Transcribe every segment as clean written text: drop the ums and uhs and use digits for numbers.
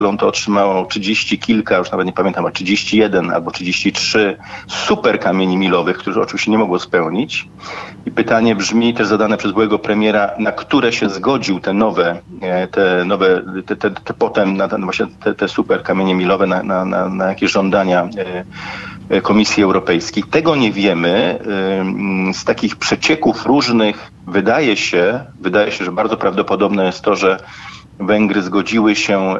to otrzymało 30 kilka, już nawet nie pamiętam, a 31 albo 33 super kamieni milowych, których oczywiście nie mogło spełnić. I pytanie brzmi, też zadane przez byłego premiera, na które się zgodził potem właśnie te super kamienie milowe, na jakie żądania Komisji Europejskiej. Tego nie wiemy. Z takich przecieków różnych wydaje się, że bardzo prawdopodobne jest to, że Węgry zgodziły się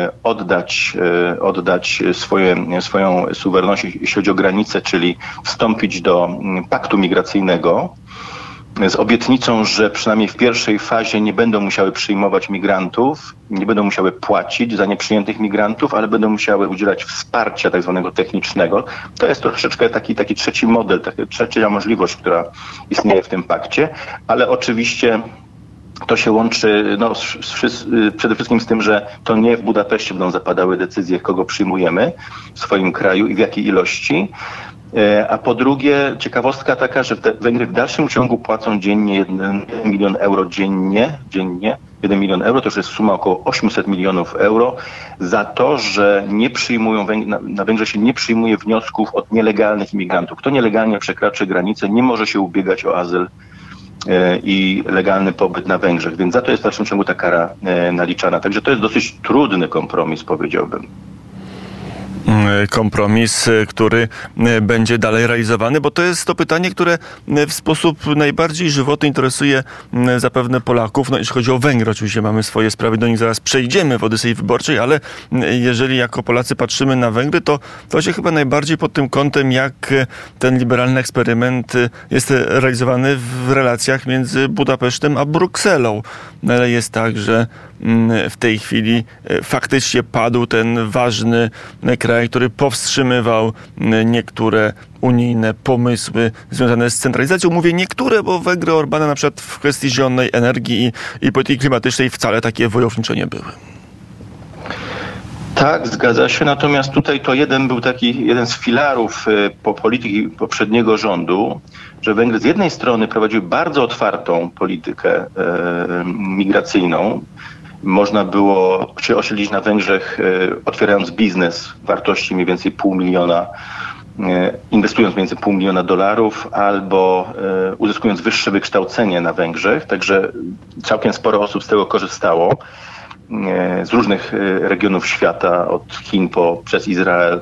oddać swoją suwerenność, jeśli chodzi o granice, czyli wstąpić do paktu migracyjnego z obietnicą, że przynajmniej w pierwszej fazie nie będą musiały przyjmować migrantów, nie będą musiały płacić za nieprzyjętych migrantów, ale będą musiały udzielać wsparcia tak zwanego technicznego. To jest troszeczkę taki trzeci model, taka trzecia możliwość, która istnieje w tym pakcie, ale oczywiście to się łączy przede wszystkim z tym, że to nie w Budapeszcie będą zapadały decyzje, kogo przyjmujemy w swoim kraju i w jakiej ilości. A po drugie, ciekawostka taka, że Węgry w dalszym ciągu płacą dziennie 1 milion euro dziennie. 1 milion euro to już jest suma około 800 milionów euro za to, że nie przyjmują, na Węgrzech się nie przyjmuje wniosków od nielegalnych imigrantów. Kto nielegalnie przekraczy granicę, nie może się ubiegać o azyl i legalny pobyt na Węgrzech, więc za to jest w dalszym ciągu ta kara naliczana. Także to jest dosyć trudny kompromis, powiedziałbym. Kompromis, który będzie dalej realizowany, bo to jest to pytanie, które w sposób najbardziej żywotny interesuje zapewne Polaków. No, jeśli chodzi o Węgry, oczywiście mamy swoje sprawy, do nich zaraz przejdziemy w Odysei Wyborczej, ale jeżeli jako Polacy patrzymy na Węgry, to się chyba najbardziej pod tym kątem, jak ten liberalny eksperyment jest realizowany w relacjach między Budapesztem a Brukselą. Ale jest tak, że w tej chwili faktycznie padł ten ważny kraj, który powstrzymywał niektóre unijne pomysły związane z centralizacją. Mówię niektóre, bo Węgry Orbana na przykład w kwestii zielonej energii i polityki klimatycznej wcale takie wojownicze nie były. Tak, zgadza się. Natomiast tutaj to jeden z filarów polityki poprzedniego rządu, że Węgry z jednej strony prowadziły bardzo otwartą politykę migracyjną. Można było się osiedlić na Węgrzech, otwierając biznes wartości mniej więcej inwestując mniej więcej $500 000 albo uzyskując wyższe wykształcenie na Węgrzech. Także całkiem sporo osób z tego korzystało. Z różnych regionów świata, od Chin przez Izrael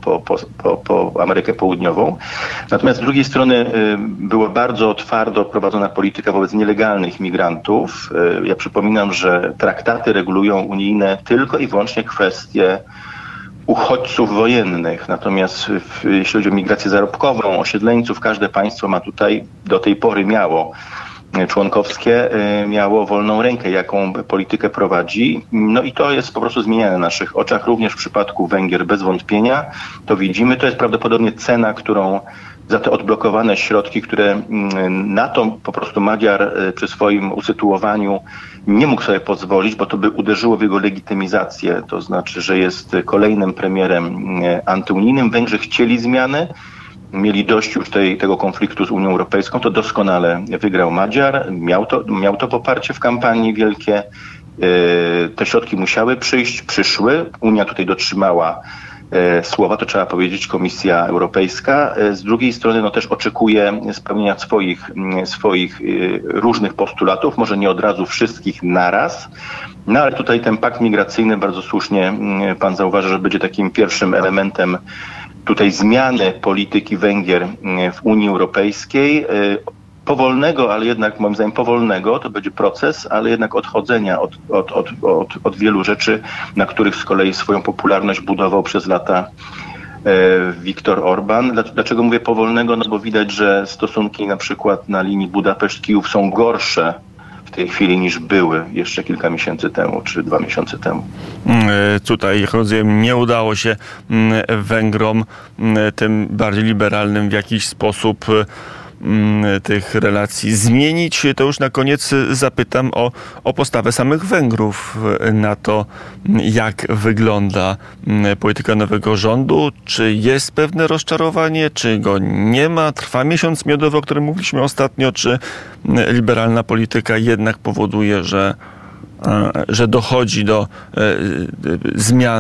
po Amerykę Południową. Natomiast z drugiej strony była bardzo twardo prowadzona polityka wobec nielegalnych migrantów. Ja przypominam, że traktaty regulują unijne tylko i wyłącznie kwestie uchodźców wojennych. Natomiast jeśli chodzi o migrację zarobkową, osiedleńców, każde państwo ma tutaj, do tej pory członkowskie miało wolną rękę, jaką politykę prowadzi. No i to jest po prostu zmieniane na naszych oczach, również w przypadku Węgier bez wątpienia. To widzimy, to jest prawdopodobnie cena, którą za te odblokowane środki, które na to po prostu Magyar przy swoim usytuowaniu nie mógł sobie pozwolić, bo to by uderzyło w jego legitymizację. To znaczy, że jest kolejnym premierem antyunijnym. Węgrzy chcieli zmiany, mieli dość już tego konfliktu z Unią Europejską, to doskonale wygrał Magyar. Miał to poparcie w kampanii wielkie. Te środki musiały przyjść, przyszły. Unia tutaj dotrzymała słowa, to trzeba powiedzieć, Komisja Europejska. Z drugiej strony też oczekuje spełnienia swoich różnych postulatów, może nie od razu wszystkich naraz. No ale tutaj ten pakt migracyjny, bardzo słusznie pan zauważa, że będzie takim pierwszym elementem tutaj zmiany polityki Węgier w Unii Europejskiej. Powolnego, ale jednak moim zdaniem powolnego, to będzie proces, ale jednak odchodzenia od wielu rzeczy, na których z kolei swoją popularność budował przez lata Viktor Orban. Dlaczego mówię powolnego? No bo widać, że stosunki na przykład na linii Budapeszt-Kijów są gorsze w tej chwili niż były jeszcze kilka miesięcy temu, czy 2 miesiące temu. Tutaj, jak rozumiem, nie udało się Węgrom, tym bardziej liberalnym, w jakiś sposób tych relacji zmienić. To już na koniec zapytam o postawę samych Węgrów na to, jak wygląda polityka nowego rządu. Czy jest pewne rozczarowanie, czy go nie ma? Trwa miesiąc miodowy, o którym mówiliśmy ostatnio, czy liberalna polityka jednak powoduje, że że dochodzi do zmian